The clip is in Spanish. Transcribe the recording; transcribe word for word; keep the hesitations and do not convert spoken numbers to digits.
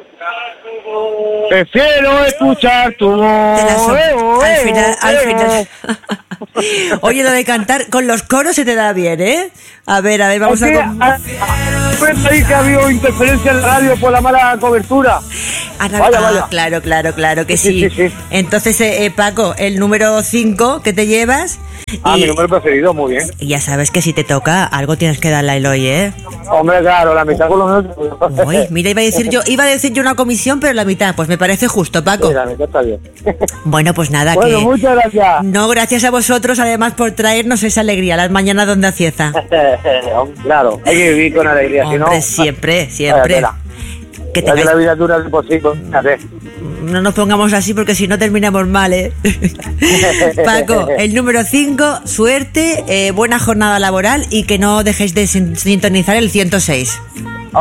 Prefiero escuchar tu voz. Te la so- al final, al final. Oye, lo de cantar con los coros se te da bien, ¿eh? A ver, a ver, vamos Es que, a... com- a- a- ahí que ha habido interferencia en la radio por la mala cobertura. Ana- Vaya, ah, vaya. claro, claro, claro que Sí, sí. sí, sí. Entonces, eh, eh, Paco, el número cinco que te llevas. Ah, y, mi número preferido, muy bien. y ya sabes que si te toca, algo tienes que darle a Eloy, ¿eh? Hombre, claro, la mitad con los otros. Uy, mira, iba a decir yo, iba a decir yo una comisión, pero la mitad, pues me parece justo, Paco. Sí, la mitad está bien. Bueno, pues nada, Bueno, que... muchas gracias. No, gracias a vosotros, además, por traernos esa alegría, las mañanas donde Acieza. Claro, hay que vivir con alegría, si no... Hombre, siempre, siempre. Vaya Que tela. Ya que tengáis... la vida dura es imposible, fíjate. No nos pongamos así porque si no terminamos mal, ¿eh? Paco, el número cinco, suerte, eh, buena jornada laboral y que no dejéis de sin- sintonizar el ciento seis.